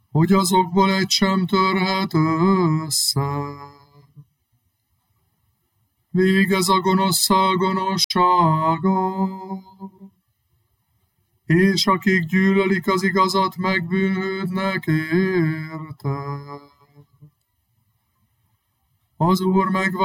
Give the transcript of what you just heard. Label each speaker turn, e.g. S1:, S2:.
S1: hogy azokból egy sem törhet össze. Végez a gonoszszal gonoszsága, és akik gyűlölik az igazat, megbűnhődnek érte. Az Úr